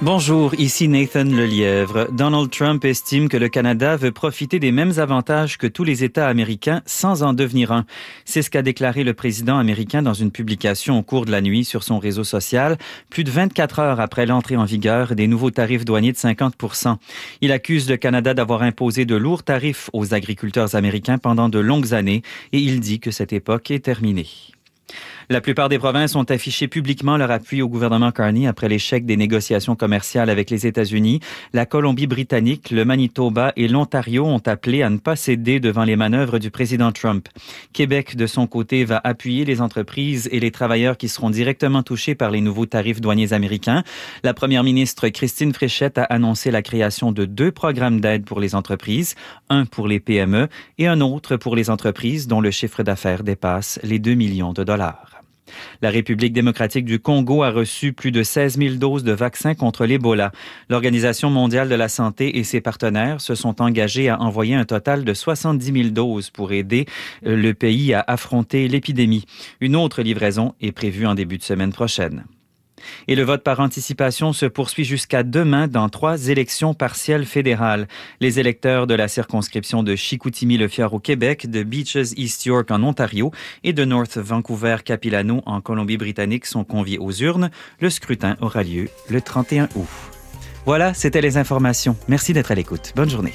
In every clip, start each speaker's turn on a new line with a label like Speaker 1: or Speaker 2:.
Speaker 1: Bonjour, ici Nathan Lelièvre. Donald Trump estime que le Canada veut profiter des mêmes avantages que tous les États américains sans en devenir un. C'est ce qu'a déclaré le président américain dans une publication au cours de la nuit sur son réseau social, plus de 24 heures après l'entrée en vigueur des nouveaux tarifs douaniers de 50%. Il accuse le Canada d'avoir imposé de lourds tarifs aux agriculteurs américains pendant de longues années et il dit que cette époque est terminée. La plupart des provinces ont affiché publiquement leur appui au gouvernement Carney après l'échec des négociations commerciales avec les États-Unis. La Colombie-Britannique, le Manitoba et l'Ontario ont appelé à ne pas céder devant les manœuvres du président Trump. Québec, de son côté, va appuyer les entreprises et les travailleurs qui seront directement touchés par les nouveaux tarifs douaniers américains. La première ministre Christine Fréchette a annoncé la création de 2 programmes d'aide pour les entreprises, un pour les PME et un autre pour les entreprises dont le chiffre d'affaires dépasse les 2 millions de dollars. La République démocratique du Congo a reçu plus de 16 000 doses de vaccins contre l'Ebola. L'Organisation mondiale de la santé et ses partenaires se sont engagés à envoyer un total de 70 000 doses pour aider le pays à affronter l'épidémie. Une autre livraison est prévue en début de semaine prochaine. Et le vote par anticipation se poursuit jusqu'à demain dans 3 élections partielles fédérales. Les électeurs de la circonscription de Chicoutimi-Le-Fjord au Québec, de Beaches East York en Ontario et de North Vancouver-Capilano en Colombie-Britannique sont conviés aux urnes. Le scrutin aura lieu le 31 août. Voilà, c'était les informations. Merci d'être à l'écoute. Bonne journée.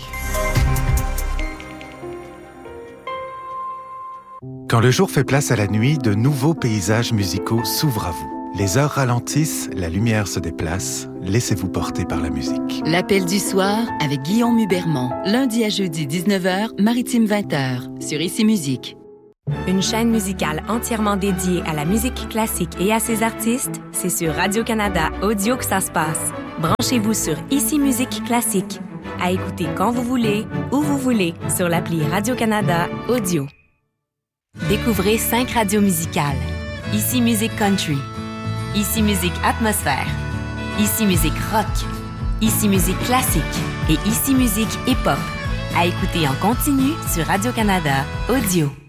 Speaker 2: Quand le jour fait place à la nuit, de nouveaux paysages musicaux s'ouvrent à vous. Les heures ralentissent, la lumière se déplace. Laissez-vous porter par la musique.
Speaker 3: L'appel du soir avec Guillaume Hubermont. Lundi à jeudi 19h, Maritime 20h, sur Ici Musique.
Speaker 4: Une chaîne musicale entièrement dédiée à la musique classique et à ses artistes, c'est sur Radio-Canada Audio que ça se passe. Branchez-vous sur Ici Musique Classique. À écouter quand vous voulez, où vous voulez, sur l'appli Radio-Canada Audio. Découvrez 5 radios musicales. Ici Musique Country. Ici Musique Atmosphère, Ici Musique Rock, Ici Musique Classique et Ici Musique Hip-Hop. À écouter en continu sur Radio-Canada Audio.